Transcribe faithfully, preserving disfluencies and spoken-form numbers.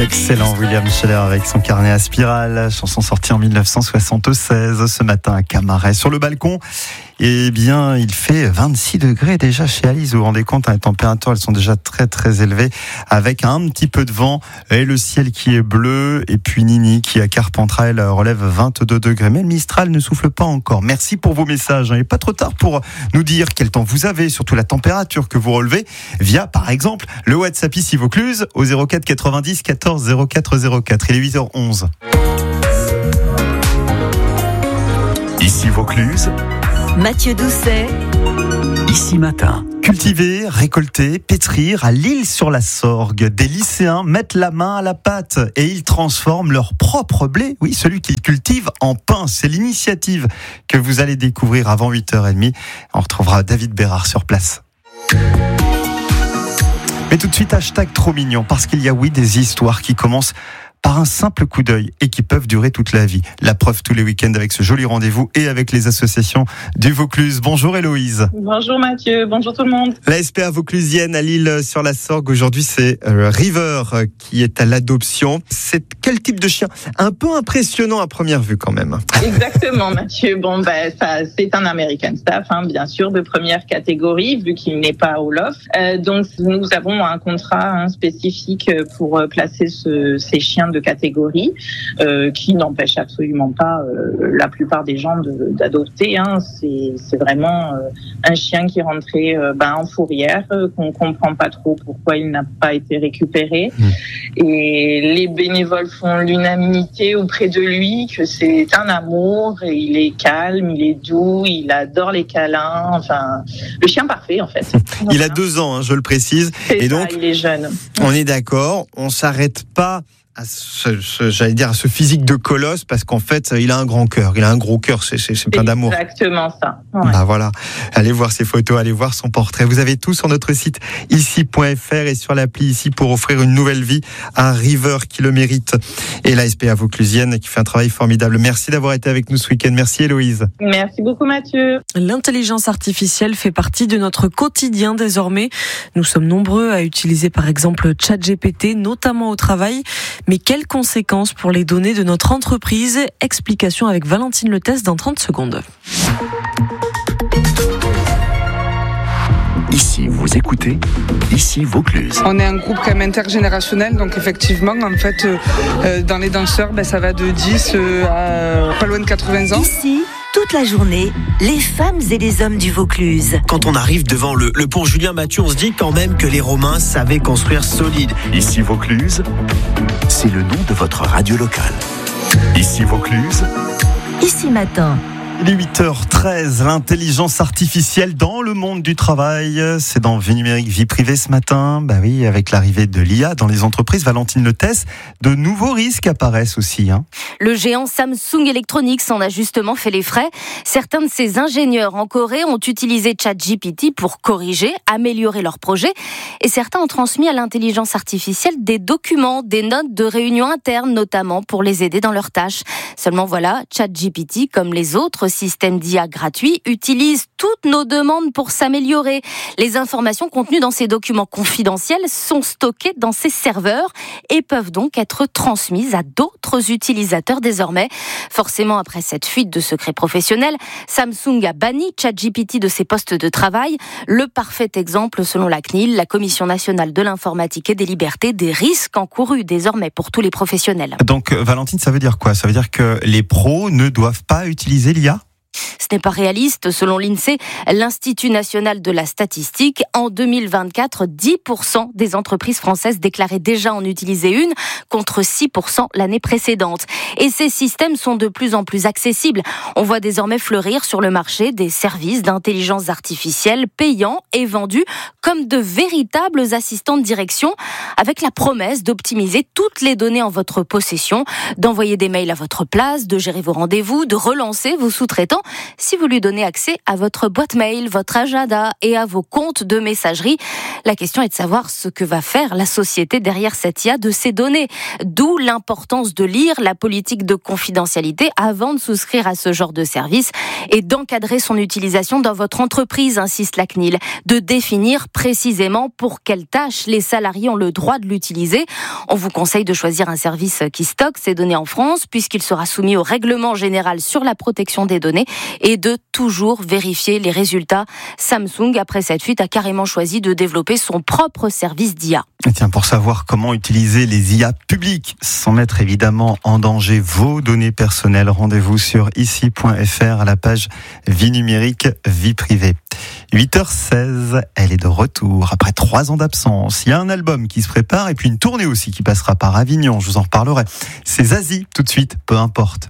Excellent William Scheller avec son carnet à spirale, chanson sortie en dix-neuf cent soixante-seize. Ce matin à Camaret, sur le balcon, eh bien, il fait vingt-six degrés déjà chez Alice. Vous vous rendez compte, hein, les températures, elles sont déjà très très élevées, avec un petit peu de vent et le ciel qui est bleu. Et puis Nini qui à Carpentras, elle relève vingt-deux degrés. Mais le Mistral ne souffle pas encore. Merci pour vos messages. Il n'est pas trop tard pour nous dire quel temps vous avez, surtout la température que vous relevez, via par exemple le WhatsApp ici Vaucluse au zéro quatre quatre-vingt-dix quatorze zéro quatre zéro quatre. Il est huit heures onze. Ici Vaucluse, Mathieu Doucet, Ici Matin. Cultiver, récolter, pétrir à l'Isle-sur-la-Sorgue. Des lycéens mettent la main à la pâte et ils transforment leur propre blé, oui, celui qu'ils cultivent, en pain. C'est l'initiative que vous allez découvrir avant huit heures trente. On retrouvera David Bérard sur place. Mais tout de suite, hashtag trop mignon, parce qu'il y a, oui, des histoires qui commencent par un simple coup d'œil et qui peuvent durer toute la vie. La preuve tous les week-ends avec ce joli rendez-vous et avec les associations du Vaucluse. Bonjour Héloïse. Bonjour Mathieu, bonjour tout le monde. La S P A vauclusienne à l'Isle-sur-la-Sorgue, aujourd'hui c'est euh, River euh, qui est à l'adoption. C'est quel type de chien? Un peu impressionnant à première vue quand même. Exactement Mathieu, bon ben ça c'est un American Staff, hein, bien sûr, de première catégorie vu qu'il n'est pas au loft. Euh, donc nous avons un contrat hein, spécifique pour euh, placer ce, ces chiens de catégorie, euh, qui n'empêche absolument pas euh, la plupart des gens de, d'adopter. Hein. C'est, c'est vraiment euh, un chien qui est rentré euh, ben, en fourrière, euh, qu'on comprend pas trop pourquoi il n'a pas été récupéré. Mmh. Et les bénévoles font l'unanimité auprès de lui que c'est un amour, et il est calme, il est doux, il adore les câlins, enfin, le chien parfait en fait. Il voilà. a deux ans, hein, je le précise. C'est et ça, donc, il est jeune. On est d'accord, on s'arrête pas à ce, ce, j'allais dire à ce physique de colosse, parce qu'en fait il a un grand cœur, il a un gros cœur, c'est, c'est, c'est plein d'amour. Exactement ça. Ouais. Bah voilà, allez voir ses photos, allez voir son portrait. Vous avez tout sur notre site ici point f r et sur l'appli ici pour offrir une nouvelle vie à River qui le mérite. Et la S P A vauclusienne qui fait un travail formidable. Merci d'avoir été avec nous ce week-end. Merci Héloïse. Merci beaucoup Mathieu. L'intelligence artificielle fait partie de notre quotidien désormais. Nous sommes nombreux à utiliser par exemple ChatGPT, notamment au travail. Mais quelles conséquences pour les données de notre entreprise? Explication avec Valentine Letesse dans trente secondes. Ici, vous écoutez, ici Vaucluse. On est un groupe quand même intergénérationnel, donc effectivement, en fait, euh, dans les danseurs, ben, ça va de dix euh, à pas loin de quatre-vingts ans. Ici, toute la journée, les femmes et les hommes du Vaucluse. Quand on arrive devant le, le pont Julien Mathieu, on se dit quand même que les Romains savaient construire solide. Ici Vaucluse, c'est le nom de votre radio locale. Ici Vaucluse, Ici Matin. Il est huit heures treize, l'intelligence artificielle dans le monde du travail. C'est dans Vie numérique, vie privée ce matin. Bah oui, avec l'arrivée de l'I A dans les entreprises, Valentine Letesse, de nouveaux risques apparaissent aussi. Hein. Le géant Samsung Electronics en a justement fait les frais. Certains de ses ingénieurs en Corée ont utilisé ChatGPT pour corriger, améliorer leurs projets. Et certains ont transmis à l'intelligence artificielle des documents, des notes de réunions internes, notamment pour les aider dans leurs tâches. Seulement voilà, ChatGPT, comme les autres système d'I A gratuit, utilise toutes nos demandes pour s'améliorer. Les informations contenues dans ces documents confidentiels sont stockées dans ces serveurs et peuvent donc être transmises à d'autres utilisateurs désormais. Forcément, après cette fuite de secrets professionnels, Samsung a banni ChatGPT de ses postes de travail. Le parfait exemple, selon la C N I L, la Commission nationale de l'informatique et des libertés, des risques encourus désormais pour tous les professionnels. Donc, Valentine, ça veut dire quoi? Ça veut dire que les pros ne doivent pas utiliser l'I A? Ce n'est pas réaliste. Selon l'INSEE, l'Institut national de la statistique, en deux mille vingt-quatre, dix pour cent des entreprises françaises déclaraient déjà en utiliser une, contre six pour cent l'année précédente. Et ces systèmes sont de plus en plus accessibles. On voit désormais fleurir sur le marché des services d'intelligence artificielle payants et vendus comme de véritables assistants de direction, avec la promesse d'optimiser toutes les données en votre possession, d'envoyer des mails à votre place, de gérer vos rendez-vous, de relancer vos sous-traitants seulement si vous lui donnez accès à votre boîte mail, votre agenda et à vos comptes de messagerie. La question est de savoir ce que va faire la société derrière cette I A de ces données. D'où l'importance de lire la politique de confidentialité avant de souscrire à ce genre de service et d'encadrer son utilisation dans votre entreprise, insiste la C N I L, de définir précisément pour quelles tâches les salariés ont le droit de l'utiliser. On vous conseille de choisir un service qui stocke ces données en France, puisqu'il sera soumis au règlement général sur la protection des données, et de toujours vérifier les résultats. Samsung, après cette fuite, a carrément choisi de développer son propre service d'I A. Et tiens, pour savoir comment utiliser les I A publiques sans mettre évidemment en danger vos données personnelles, rendez-vous sur ici point f r à la page Vie numérique, vie privée. huit heures seize, elle est de retour après trois ans d'absence. Il y a un album qui se prépare et puis une tournée aussi qui passera par Avignon. Je vous en reparlerai. C'est Zazie tout de suite, peu importe.